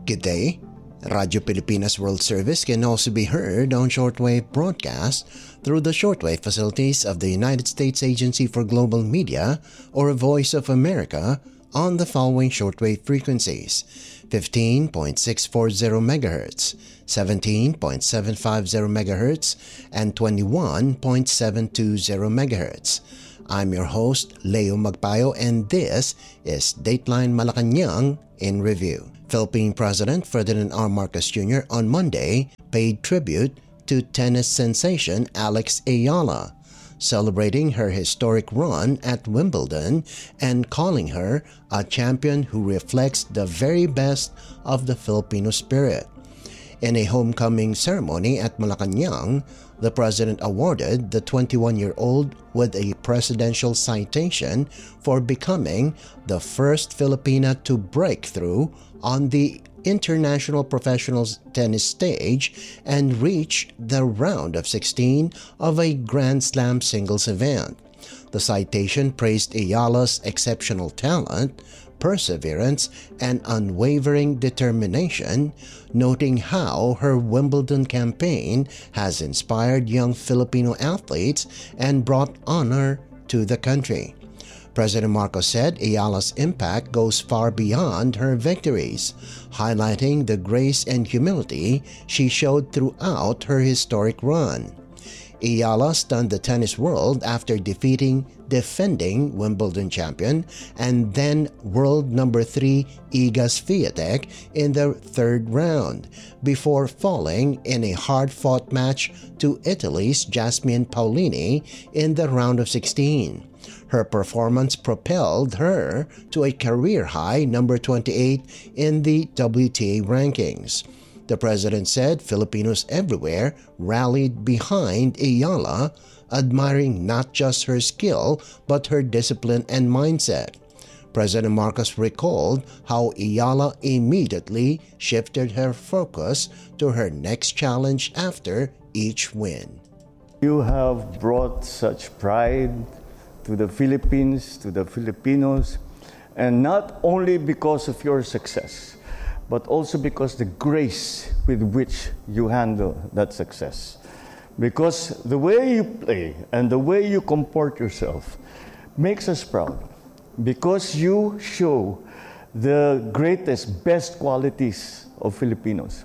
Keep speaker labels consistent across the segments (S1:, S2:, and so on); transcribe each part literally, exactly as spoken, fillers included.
S1: Good day. Radio Pilipinas World Service can also be heard on shortwave broadcast through the shortwave facilities of the United States Agency for Global Media or Voice of America on the following shortwave frequencies: fifteen point six four zero megahertz, seventeen point seven five zero megahertz, and twenty-one point seven two zero megahertz. I'm your host, Leo Magpayo, and this is Dateline Malacanang in Review. Philippine President Ferdinand R. Marcos Junior on Monday paid tribute to tennis sensation Alex Ayala, celebrating her historic run at Wimbledon and calling her a champion who reflects the very best of the Filipino spirit. In a homecoming ceremony at Malacanang, the president awarded the twenty-one-year-old with a presidential citation for becoming the first Filipina to break through on the international professional tennis stage and reach the round of sixteen of a Grand Slam singles event. The citation praised Ayala's exceptional talent, perseverance, and unwavering determination, noting how her Wimbledon campaign has inspired young Filipino athletes and brought honor to the country. President Marcos said Ayala's impact goes far beyond her victories, highlighting the grace and humility she showed throughout her historic run. Ayala stunned the tennis world after defeating defending Wimbledon champion and then world number three Iga Swiatek in the third round, before falling in a hard-fought match to Italy's Jasmine Paolini in the round of sixteen. Her performance propelled her to a career-high number twenty-eight in the W T A rankings. The president said Filipinos everywhere rallied behind Ayala, admiring not just her skill but her discipline and mindset. President Marcos recalled how Ayala immediately shifted her focus to her next challenge after each win.
S2: You have brought such pride to the Philippines, to the Filipinos, and not only because of your success, but also because the grace with which you handle that success. Because the way you play and the way you comport yourself makes us proud. Because you show the greatest, best qualities of Filipinos.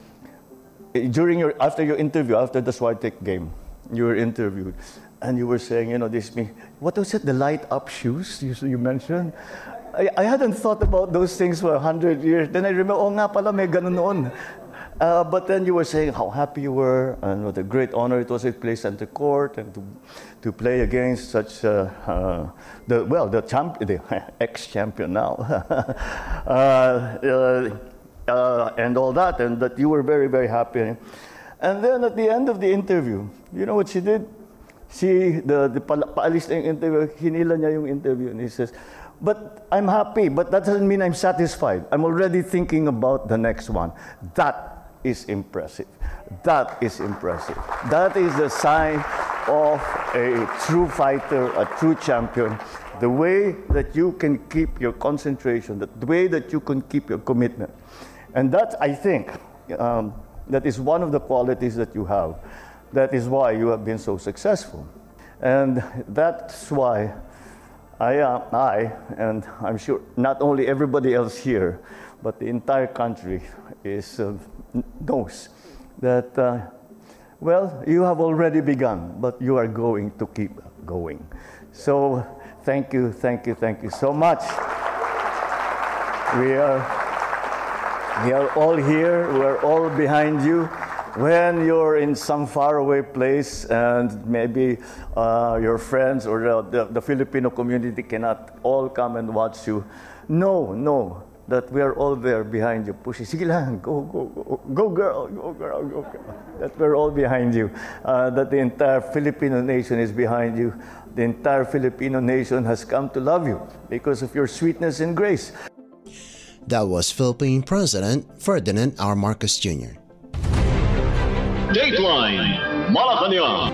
S2: During your, after your interview, after the Swiatek game, you were interviewed, and you were saying, you know, this me, what was it, the light up shoes you, you mentioned? I, I hadn't thought about those things for a hundred years. Then I remember, oh nga pala, may ganun noon. Uh, but then you were saying how happy you were and what a great honor it was to play center court and to to play against such uh, uh, the well the champ the ex-champion now uh, uh, uh, and all that, and that you were very very happy. And then at the end of the interview, you know what she did? She the the paalis na yung interview, hinila niya yung interview, and he says, "But I'm happy, but that doesn't mean I'm satisfied. I'm already thinking about the next one." That is impressive. That is impressive. That is the sign of a true fighter, a true champion. The way that you can keep your concentration, the way that you can keep your commitment. And that, I think, um, that is one of the qualities that you have. That is why you have been so successful. And that's why I, uh, I, and I'm sure not only everybody else here, but the entire country is uh, knows that, uh, well, you have already begun, but you are going to keep going. So thank you, thank you, thank you so much. We are, we are all here, we are all behind you. When you're in some faraway place and maybe uh, your friends or the, the, the Filipino community cannot all come and watch you, no, no. That we are all there behind you, pushing. Sige lang, go, go, go, go girl, go girl, go girl. That we're all behind you. Uh, that the entire Filipino nation is behind you. The entire Filipino nation has come to love you because of your sweetness and grace.
S1: That was Philippine President Ferdinand R. Marcos Junior
S3: Dateline Malacanang.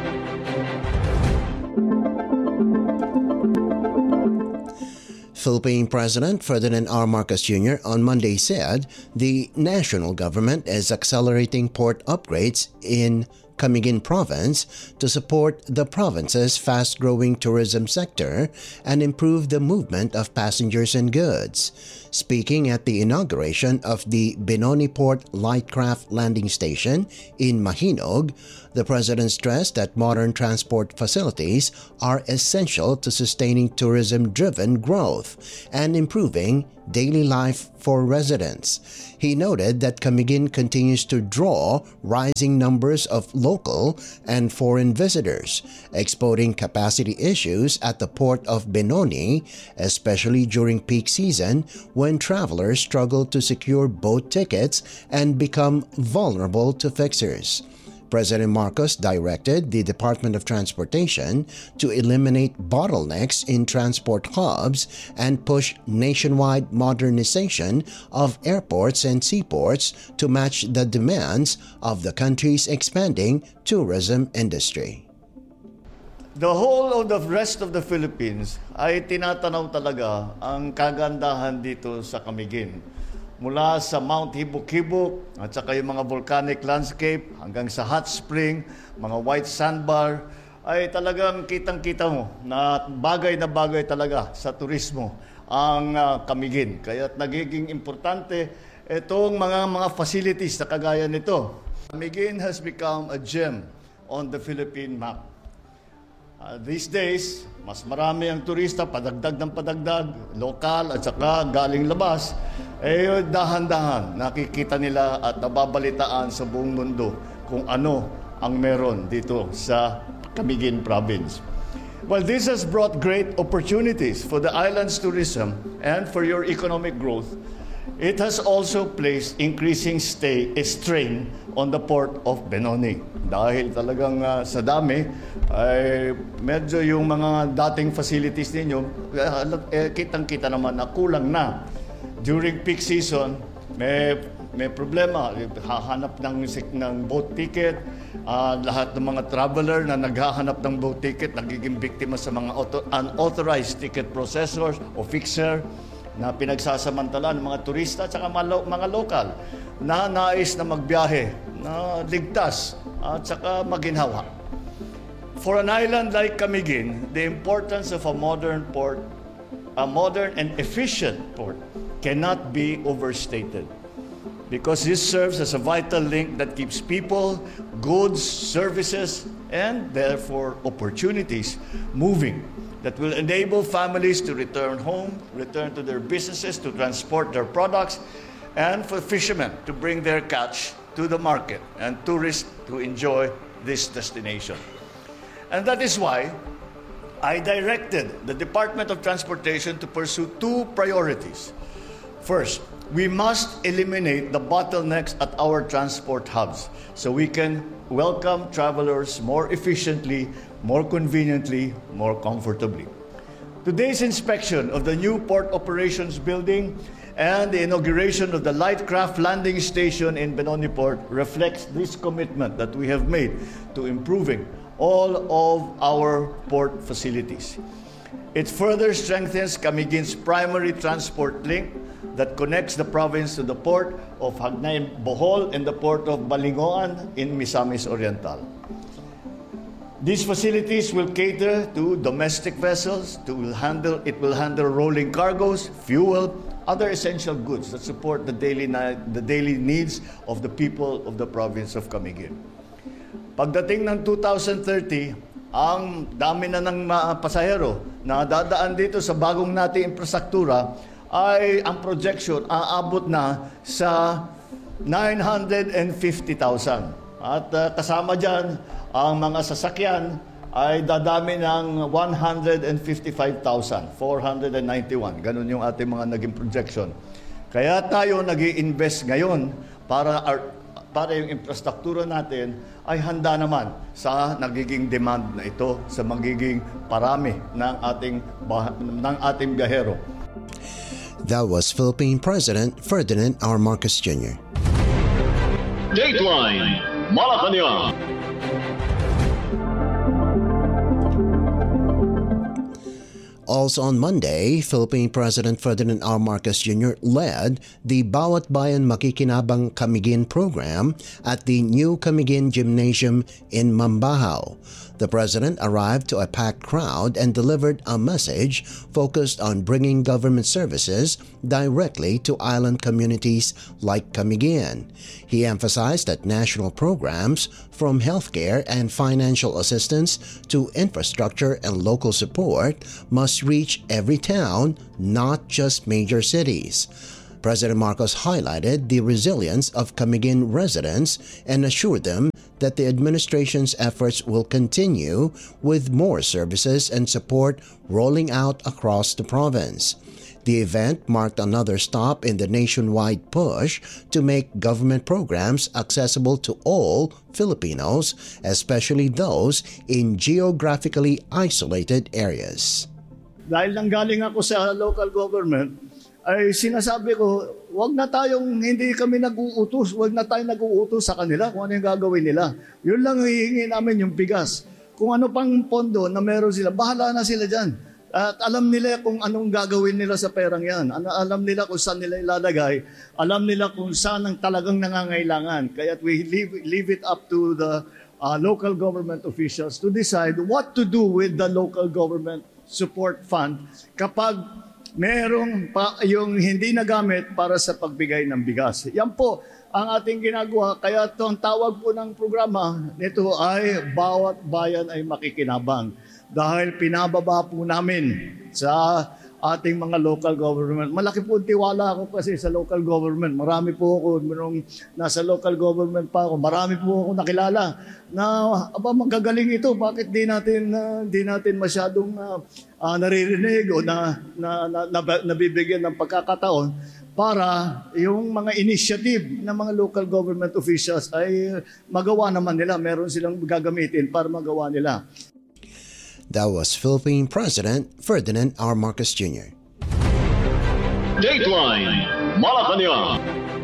S1: Philippine President Ferdinand R. Marcos Junior on Monday said the national government is accelerating port upgrades in Camiguin Province to support the province's fast-growing tourism sector and improve the movement of passengers and goods. Speaking at the inauguration of the Benoni Port Lightcraft Landing Station in Mahinog, the President stressed that modern transport facilities are essential to sustaining tourism-driven growth and improving daily life for residents. He noted that Camiguin continues to draw rising numbers of local and foreign visitors, exposing capacity issues at the port of Benoni, especially during peak season when travelers struggle to secure boat tickets and become vulnerable to fixers. President Marcos directed the Department of Transportation to eliminate bottlenecks in transport hubs and push nationwide modernization of airports and seaports to match the demands of the country's expanding tourism industry.
S2: The whole of the rest of the Philippines ay tinatanaw talaga ang kagandahan dito sa Camiguin. Mula sa Mount Hibok-Hibok at saka yung mga volcanic landscape hanggang sa hot spring, mga white sandbar, ay talagang kitang-kita mo na bagay na bagay talaga sa turismo ang uh, Camiguin. Kaya nagiging importante itong mga mga facilities na kagaya nito. Camiguin has become a gem on the Philippine map. Uh, these days, mas marami ang turista, padagdag ng padagdag, lokal at saka galing labas, eh dahan-dahan nakikita nila at nababalitaan sa buong mundo kung ano ang meron dito sa Camiguin Province. Well, this has brought great opportunities for the island's tourism and for your economic growth. It has also placed increasing stay, strain on the port of Benoni. Dahil talagang uh, sa dami, ay medyo yung mga dating facilities ninyo, eh, kitang-kita naman na kulang na. During peak season, may, may problema. Hahanap ng, ng boat ticket. Uh, lahat ng mga traveler na naghahanap ng boat ticket, nagiging biktima sa mga auto, unauthorized ticket processors o fixer na pinagsasamantala ng mga turista at saka mga, mga lokal na nais na magbiyahe, na ligtas at saka maginhawa. For an island like Camiguin, the importance of a modern port, a modern and efficient port, cannot be overstated because this serves as a vital link that keeps people, goods, services, and therefore opportunities moving that will enable families to return home, return to their businesses, to transport their products, and for fishermen to bring their catch to the market and tourists to enjoy this destination. And that is why I directed the Department of Transportation to pursue two priorities. First, we must eliminate the bottlenecks at our transport hubs so we can welcome travelers more efficiently, more conveniently, more comfortably. Today's inspection of the new Port Operations Building and the inauguration of the Lightcraft Landing Station in Benoni Port reflects this commitment that we have made to improving all of our port facilities. It further strengthens Camiguin's primary transport link that connects the province to the port of Hagnay Bohol and the port of Balingoan in Misamis Oriental. These facilities will cater to domestic vessels, to will handle, it will handle rolling cargoes, fuel, other essential goods that support the daily, the daily needs of the people of the province of Camiguin. Pagdating ng two thousand thirty, ang dami na ng mga pasahero na dadaan dito sa bagong nating infrastruktura ay ang projection aabot na sa nine hundred fifty thousand. At uh, kasama dyan, ang mga sasakyan ay dadami ng one hundred fifty-five thousand, four hundred ninety-one. Ganun yung ating mga naging projection. Kaya tayo nag-i-invest ngayon para, para yung infrastruktura natin ay handa naman sa nagiging demand na ito, sa magiging parami ng ating, ng ating biyahero.
S1: That was Philippine President Ferdinand R. Marcos Junior
S3: Dateline Malacanang.
S1: Also on Monday, Philippine President Ferdinand R. Marcos Junior led the Bawat Bayan Makikinabang Camiguin program at the new Camiguin Gymnasium in Mambahaw. The president arrived to a packed crowd and delivered a message focused on bringing government services directly to island communities like Camiguin. He emphasized that national programs, from healthcare and financial assistance to infrastructure and local support, must reach every town, not just major cities. President Marcos highlighted the resilience of Camiguin residents and assured them that the administration's efforts will continue with more services and support rolling out across the province. The event marked another stop in the nationwide push to make government programs accessible to all Filipinos, especially those in geographically isolated areas.
S4: Dahil nanggaling ako sa local government, ay sinasabi ko, wag na tayong, hindi kami nag-uutos, wag na tayong nag-uutos sa kanila kung ano yung gagawin nila. Yun lang hihingi namin yung bigas. Kung ano pang pondo na meron sila, bahala na sila dyan. At alam nila kung anong gagawin nila sa perang yan. Alam nila kung saan nila ilalagay. Alam nila kung saan ang talagang nangangailangan. Kaya we leave, leave it up to the uh, local government officials to decide what to do with the local government support fund kapag merong pa, yung hindi nagamit para sa pagbigay ng bigas. Yan po ang ating ginagawa. Kaya ito ang tawag po ng programa nito ay Bawat Bayan ay Makikinabang. Dahil pinababa po namin sa ating mga local government. Malaki po tiwala ako kasi sa local government. Marami po ako, nung nasa local government pa ako, marami po ako nakilala na, aba, magagaling ito. Bakit di natin, uh, di natin masyadong uh, uh, naririnig o na, na, na, na, nabibigyan ng pagkakataon para yung mga initiative ng mga local government officials ay magawa naman nila. Meron silang gagamitin para magawa nila.
S1: That was Philippine President Ferdinand R. Marcos Junior
S3: Dateline Malacanang.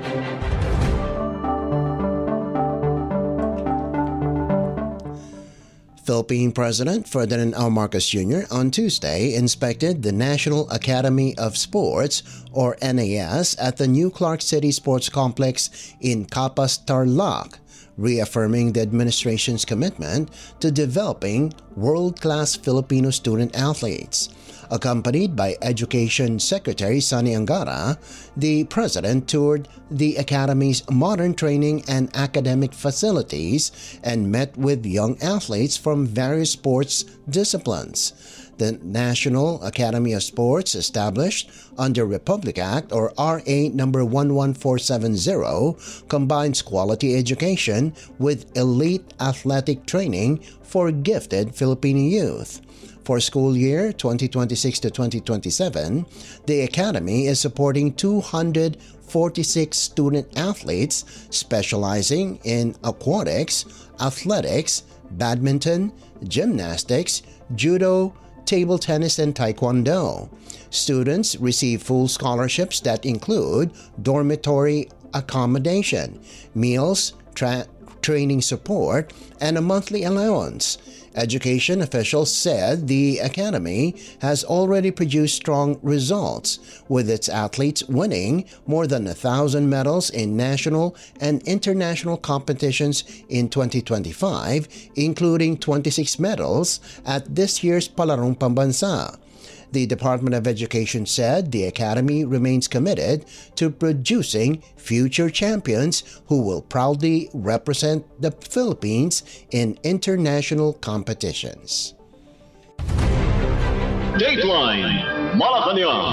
S1: Philippine President Ferdinand R. Marcos Junior on Tuesday inspected the National Academy of Sports, or N A S, at the new Clark City Sports Complex in Capas, Tarlac, reaffirming the administration's commitment to developing world-class Filipino student athletes. Accompanied by Education Secretary Sonny Angara, the president toured the academy's modern training and academic facilities and met with young athletes from various sports disciplines. The National Academy of Sports, established under Republic Act or R A number one one four seven zero, combines quality education with elite athletic training for gifted Filipino youth. For school year twenty twenty-six to twenty twenty-seven, the Academy is supporting two hundred forty-six student athletes specializing in aquatics, athletics, badminton, gymnastics, judo, table tennis, and taekwondo. Students receive full scholarships that include dormitory accommodation, meals, tra- training support, and a monthly allowance. Education officials said the Academy has already produced strong results, with its athletes winning more than a thousand medals in national and international competitions in twenty twenty-five, including twenty-six medals at this year's Palarong Pambansa. The Department of Education said the Academy remains committed to producing future champions who will proudly represent the Philippines in international competitions.
S3: Dateline Malacanang.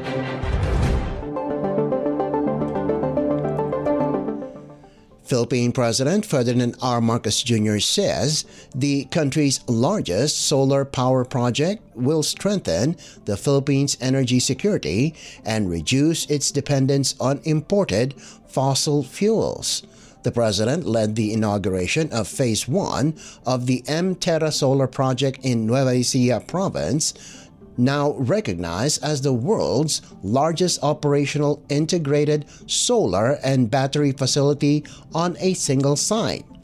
S1: Philippine President Ferdinand R. Marcos Junior says the country's largest solar power project will strengthen the Philippines' energy security and reduce its dependence on imported fossil fuels. The president led the inauguration of Phase one of the M-Terra Solar Project in Nueva Ecija Province, now recognized as the world's largest operational integrated solar and battery facility on a single site.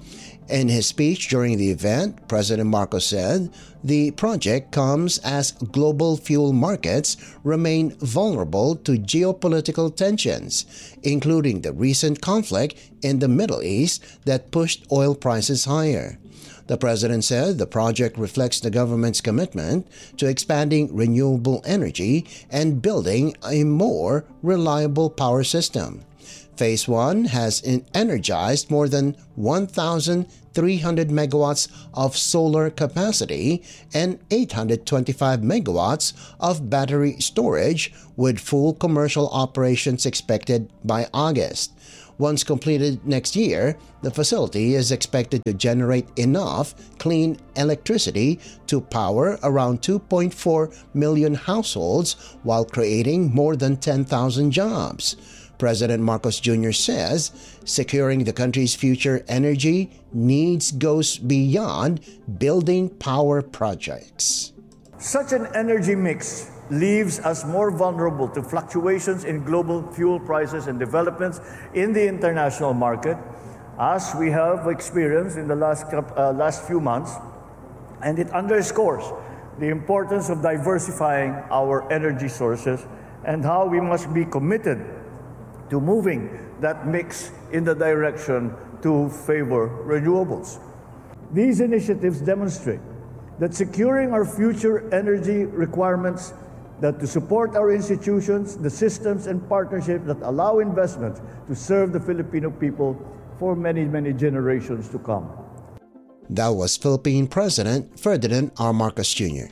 S1: In his speech during the event, President Marcos said the project comes as global fuel markets remain vulnerable to geopolitical tensions, including the recent conflict in the Middle East that pushed oil prices higher. The president said the project reflects the government's commitment to expanding renewable energy and building a more reliable power system. Phase one has energized more than one thousand three hundred megawatts of solar capacity and eight hundred twenty-five megawatts of battery storage, with full commercial operations expected by August. Once completed next year, the facility is expected to generate enough clean electricity to power around two point four million households while creating more than ten thousand jobs. President Marcos Junior says securing the country's future energy needs goes beyond building power projects.
S2: Such an energy mix leaves us more vulnerable to fluctuations in global fuel prices and developments in the international market, as we have experienced in the last, uh, last few months, and it underscores the importance of diversifying our energy sources and how we must be committed to moving that mix in the direction to favor renewables. These initiatives demonstrate that securing our future energy requirements, that to support our institutions, the systems and partnerships that allow investment to serve the Filipino people for many, many generations to come.
S1: That was Philippine President Ferdinand R. Marcos Junior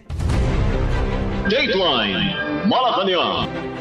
S3: Dateline Malacanang.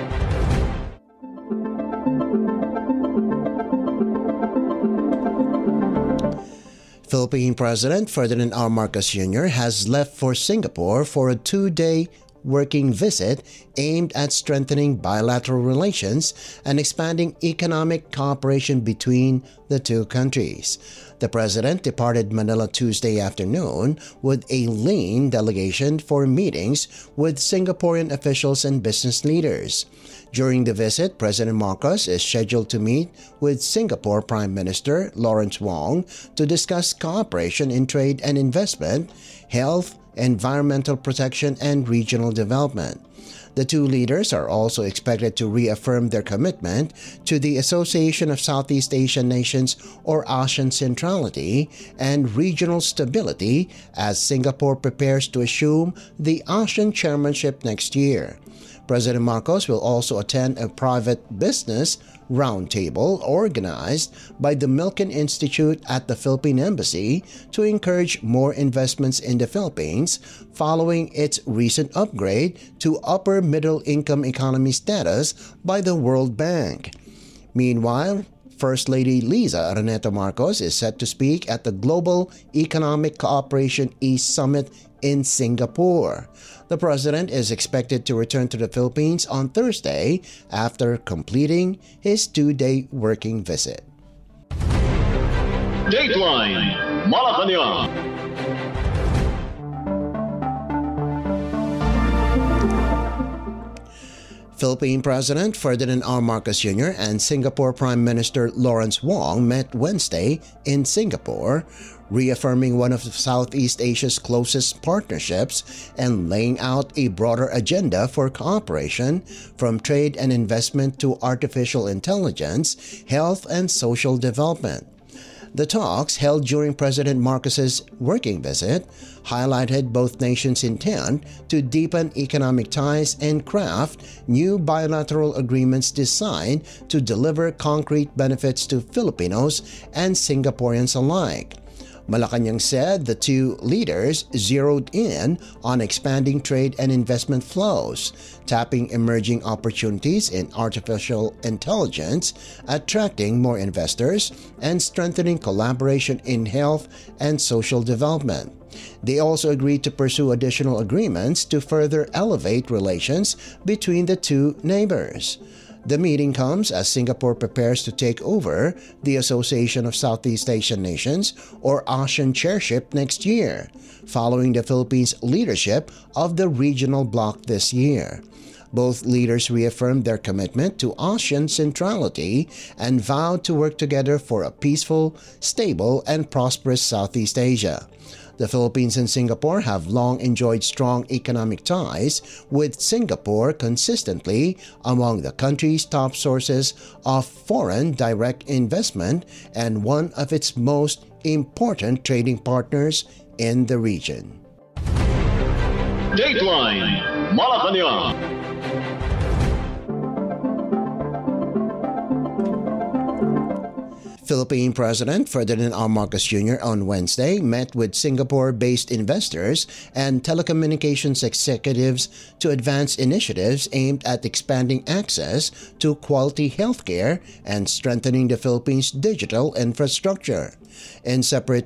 S1: Philippine President Ferdinand R. Marcos Junior has left for Singapore for a two-day working visit aimed at strengthening bilateral relations and expanding economic cooperation between the two countries. The president departed Manila Tuesday afternoon with a lean delegation for meetings with Singaporean officials and business leaders. During the visit, President Marcos is scheduled to meet with Singapore Prime Minister Lawrence Wong to discuss cooperation in trade and investment, health, environmental protection, and regional development. The two leaders are also expected to reaffirm their commitment to the Association of Southeast Asian Nations or ASEAN centrality and regional stability as Singapore prepares to assume the ASEAN chairmanship next year. President Marcos will also attend a private business roundtable organized by the Milken Institute at the Philippine Embassy to encourage more investments in the Philippines following its recent upgrade to upper middle income economy status by the World Bank. Meanwhile, First Lady Liza Araneta Marcos is set to speak at the Global Economic Cooperation East Summit in Singapore. The president is expected to return to the Philippines on Thursday after completing his two-day working visit.
S3: Dateline Malacanang.
S1: Philippine President Ferdinand R. Marcos Junior and Singapore Prime Minister Lawrence Wong met Wednesday in Singapore, reaffirming one of Southeast Asia's closest partnerships and laying out a broader agenda for cooperation from trade and investment to artificial intelligence, health, and social development. The talks, held during President Marcos's working visit, highlighted both nations' intent to deepen economic ties and craft new bilateral agreements designed to deliver concrete benefits to Filipinos and Singaporeans alike. Malacanang said the two leaders zeroed in on expanding trade and investment flows, tapping emerging opportunities in artificial intelligence, attracting more investors, and strengthening collaboration in health and social development. They also agreed to pursue additional agreements to further elevate relations between the two neighbors. The meeting comes as Singapore prepares to take over the Association of Southeast Asian Nations or ASEAN chairship next year, following the Philippines' leadership of the regional bloc this year. Both leaders reaffirmed their commitment to ASEAN centrality and vowed to work together for a peaceful, stable, and prosperous Southeast Asia. The Philippines and Singapore have long enjoyed strong economic ties, with Singapore consistently among the country's top sources of foreign direct investment and one of its most important trading partners in the region.
S3: Dateline Malacanang.
S1: Philippine President Ferdinand R. Marcos Junior on Wednesday met with Singapore-based investors and telecommunications executives to advance initiatives aimed at expanding access to quality healthcare and strengthening the Philippines' digital infrastructure. In separate